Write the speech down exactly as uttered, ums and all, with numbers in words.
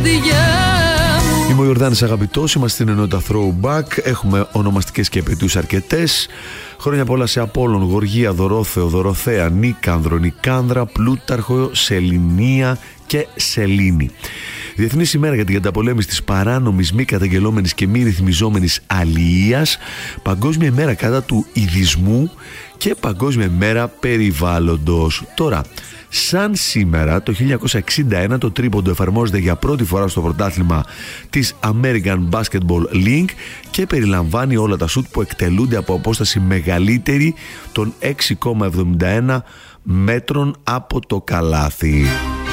καρδιά μου. Είμαι ο Ιορδάνης Αγαπητός, είμαστε στην ενότητα Throwback. Έχουμε ονομαστικές και επαιτίους αρκετές. Χρόνια πολλά σε Απόλλων, Γοργία, Δωρόθεο, Δωροθέα, Νίκανδρο, Νικάνδρα, Πλούταρχο, Σεληνία και Σελήνη. Διεθνής ημέρα για την καταπολέμηση της παράνομης, μη καταγγελόμενης και μη ρυθμιζόμενης αλληλείας, Παγκόσμια ημέρα κατά του ειδισμού και Παγκόσμια ημέρα περιβάλλοντος. Τώρα, σαν σήμερα το χίλια εννιακόσια εξήντα ένα το τρίποντο εφαρμόζεται για πρώτη φορά στο πρωτάθλημα της American Basketball League και περιλαμβάνει όλα τα σουτ που εκτελούνται από απόσταση μεγαλύτερη των έξι κόμμα εβδομήντα ένα μέτρων από το καλάθι.